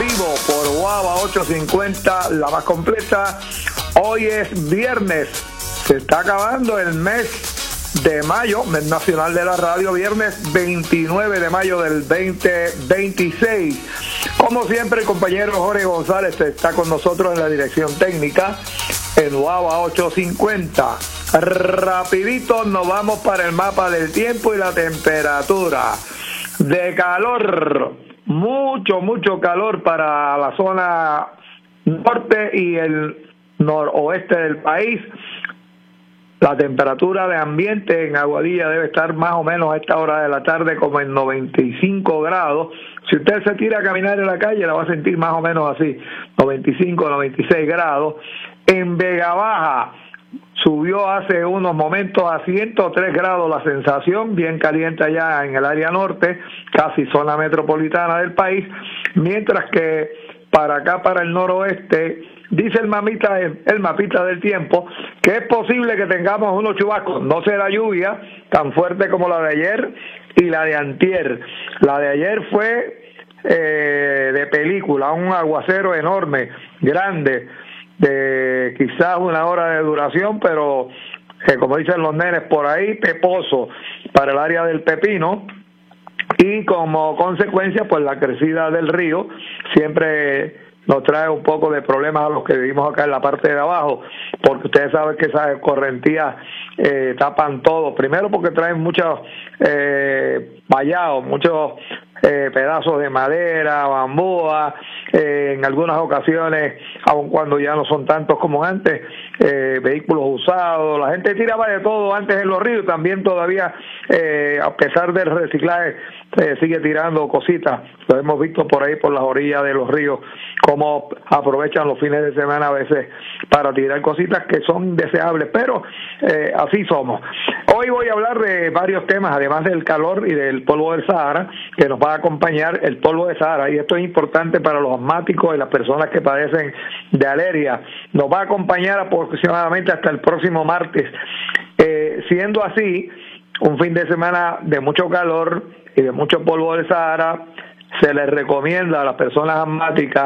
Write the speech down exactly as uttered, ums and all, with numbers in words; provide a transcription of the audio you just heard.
vivo por Guava ochocientos cincuenta, la más completa. Hoy es viernes, se está acabando el mes de mayo, mes nacional de la radio, viernes veintinueve de mayo del veinte veintiséis. Como siempre, el compañero Jorge González está con nosotros en la dirección técnica en Guava ochocientos cincuenta. Rapidito nos vamos para el mapa del tiempo y la temperatura. De calor, mucho, mucho calor para la zona norte y el noroeste del país. La temperatura de ambiente en Aguadilla debe estar más o menos a esta hora de la tarde como en noventa y cinco grados. Si usted se tira a caminar en la calle, la va a sentir más o menos así, noventa y cinco, noventa y seis grados. En Vega Baja subió hace unos momentos a ciento tres grados la sensación, bien caliente allá en el área norte, casi zona metropolitana del país, mientras que para acá, para el noroeste, dice el mamita, el mapita del tiempo, que es posible que tengamos unos chubascos. No será lluvia tan fuerte como la de ayer y la de antier. La de ayer fue eh, de película, un aguacero enorme, grande, de quizás una hora de duración, pero eh, como dicen los nenes por ahí, peposo para el área del Pepino, y como consecuencia pues la crecida del río siempre nos trae un poco de problemas a los que vivimos acá en la parte de abajo, porque ustedes saben que esas correntías eh, tapan todo, primero porque traen muchos eh, vallados, muchos eh, pedazos de madera, bambúa, eh, en algunas ocasiones, aun cuando ya no son tantos como antes, eh, vehículos usados, la gente tiraba de todo antes en los ríos, también todavía, eh, a pesar del reciclaje, eh, sigue tirando cositas, lo hemos visto por ahí por las orillas de los ríos, cómo aprovechan los fines de semana a veces para tirar cositas que son indeseables, pero eh, así somos. Hoy voy a hablar de varios temas, además del calor y del polvo del Sahara, que nos va a acompañar el polvo del Sahara, y esto es importante para los asmáticos y las personas que padecen de alergia. Nos va a acompañar aproximadamente hasta el próximo martes. Eh, siendo así, un fin de semana de mucho calor y de mucho polvo del Sahara, se les recomienda a las personas asmáticas